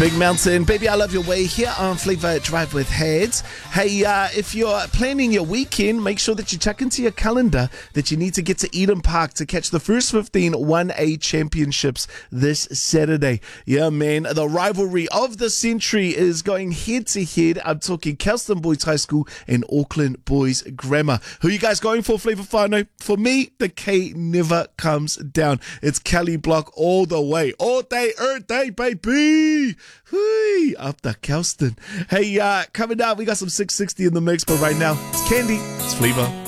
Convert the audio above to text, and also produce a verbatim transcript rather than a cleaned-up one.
Big Mountain, Baby I Love Your Way here on Flavor Drive with Heads. Hey, uh, if you're planning your weekend, make sure that you check into your calendar that you need to get to Eden Park to catch the first fifteen one A championships this Saturday. Yeah, man, the rivalry of the century is going head to head. I'm talking Kelston Boys High School and Auckland Boys Grammar. Who are you guys going for, Flavor Whānau? For me, the K never comes down. It's Kelly Block all the way. All day, every day, baby. Hui, up the Kelston. Hey, uh, coming up, we got some six sixty in the mix, but right now, it's Candy. It's Flavor.